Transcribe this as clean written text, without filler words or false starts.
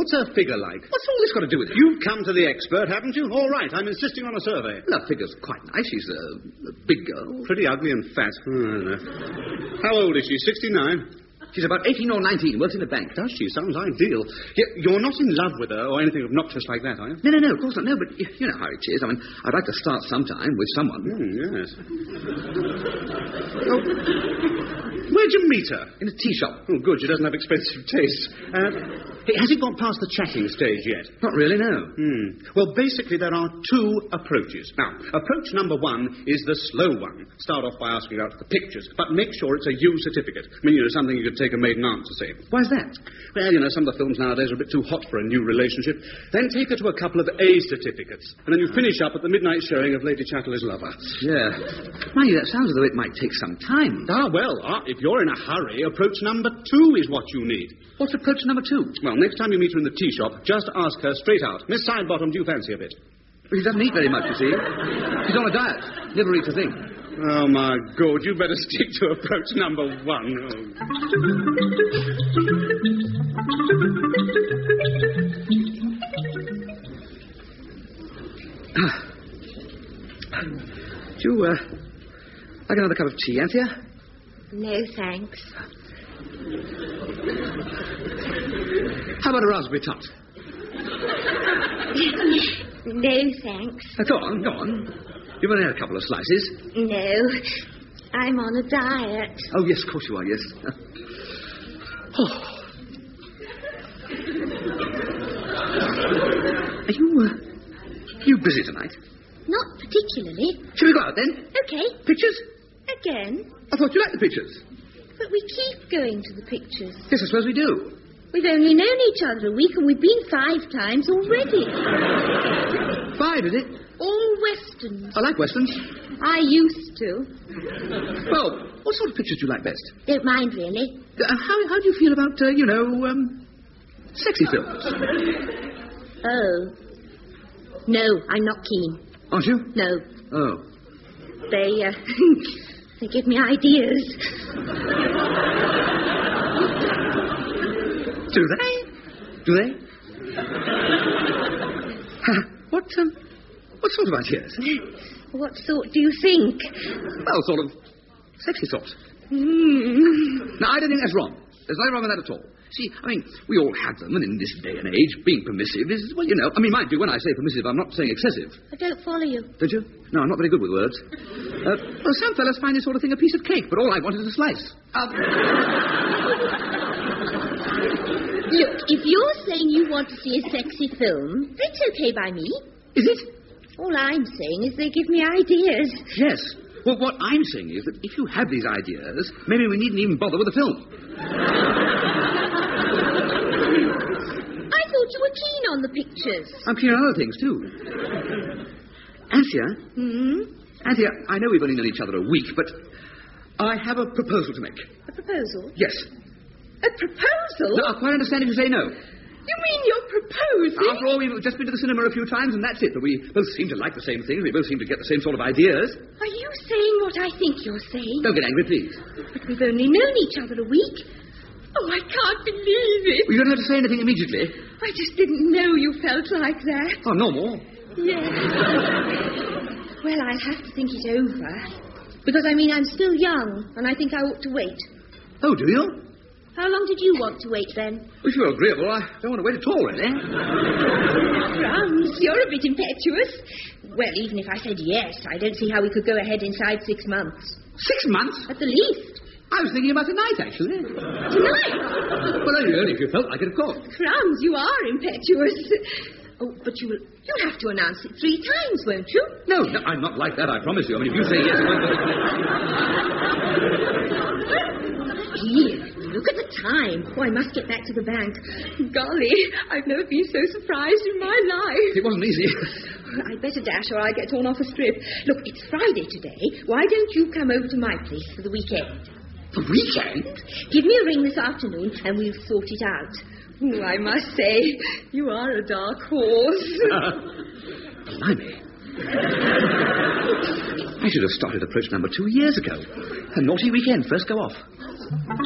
What's her figure like? What's all this got to do with it? You've come to the expert, haven't you? All right, I'm insisting on a survey. Well, her figure's quite nice. She's a big girl. Pretty ugly and fat. How old is she? 69? She's about 18 or 19, works in a bank. Does she? Sounds ideal. You're not in love with her or anything obnoxious like that, are you? No, of course not. No, but you know how it is. I mean, I'd like to start sometime with someone. Yes. Oh, where'd you meet her? In a tea shop. Oh, good. She doesn't have expensive tastes. Has it gone past the chatting stage yet? Not really, no. Well, basically, there are two approaches. Now, approach number one is the slow one. Start off by asking her out for the pictures, but make sure it's a U certificate. I mean, something you could take a maiden aunt to see. Why's that? Well, some of the films nowadays are a bit too hot for a new relationship. Then take her to a couple of A certificates, and then you finish up at the midnight showing of Lady Chatterley's Lover. Yeah. Mind you, that sounds as though it might take some time. If you're in a hurry, approach number two is what you need. What's approach number two? Well, next time you meet her in the tea shop, just ask her straight out, Miss Sidebottom, do you fancy a bit? Well, she doesn't eat very much, you see. She's on a diet. Never eats a thing. Oh, my God, you better stick to approach number one. Do you, like another cup of tea, Anthea? No, thanks. How about a raspberry tart? No, thanks. Go on. You've only had a couple of slices. No, I'm on a diet. Oh, yes, of course you are, yes. Are you busy tonight? Not particularly. Shall we go out, then? Okay. Pictures? Again. I thought you liked the pictures. But we keep going to the pictures. Yes, I suppose we do. We've only known each other a week, and we've been 5 times already. 5, is it? All westerns. I like westerns. I used to. Well, what sort of pictures do you like best? Don't mind, really. How do you feel about, sexy films? Oh. No, I'm not keen. Aren't you? No. Oh. They give me ideas. Do they? What sort of ideas? What sort do you think? Well, sort of sexy sorts. Now, I don't think that's wrong. There's nothing wrong with that at all. See, we all have them, and in this day and age, being permissive is, mind you, when I say permissive, I'm not saying excessive. I don't follow you. Don't you? No, I'm not very good with words. Well, some fellas find this sort of thing a piece of cake, but all I want is a slice. Look, if you're saying you want to see a sexy film, that's okay by me. Is it? All I'm saying is they give me ideas. Yes. Well, what I'm saying is that if you have these ideas, maybe we needn't even bother with the film. I thought you were keen on the pictures. I'm keen on other things, too. Anthea? Anthea, I know we've only known each other a week, but I have a proposal to make. A proposal? Yes. A proposal? No, I quite understand if you say no. You mean you're proposing? After all, we've just been to the cinema a few times, and that's it. But we both seem to like the same things. We both seem to get the same sort of ideas. Are you saying what I think you're saying? Don't get angry, please. But we've only known each other a week. Oh, I can't believe it. Well, you don't have to say anything immediately. I just didn't know you felt like that. Oh, normal. Yes. Well, I'll have to think it over. Because, I'm still young, and I think I ought to wait. Oh, do you? How long did you want to wait, then? If you're agreeable, I don't want to wait at all, really. Crumbs, you're a bit impetuous. Well, even if I said yes, I don't see how we could go ahead inside 6 months. 6 months? At the least. I was thinking about tonight, actually. Tonight? Well, only if you felt like it, of course. Crumbs, you are impetuous. Oh, but you'll have to announce it 3 times, won't you? No, I'm not like that, I promise you. If you say yes... Here, look at the time. Oh, I must get back to the bank. Golly, I've never been so surprised in my life. It wasn't easy. I'd better dash or I'll get torn off a strip. Look, it's Friday today. Why don't you come over to my place for the weekend? The weekend? Give me a ring this afternoon and we'll sort it out. Oh, I must say, you are a dark horse. Blimey. I should have started approach number 2 years ago. A naughty weekend. First go off.